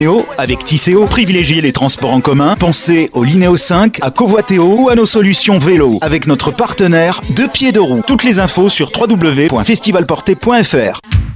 Avec Tisséo, privilégiez les transports en commun, pensez au Linéo 5, à Covoitéo ou à nos solutions vélo avec notre partenaire Deux Pieds de Roue. Toutes les infos sur www.festivalporté.fr.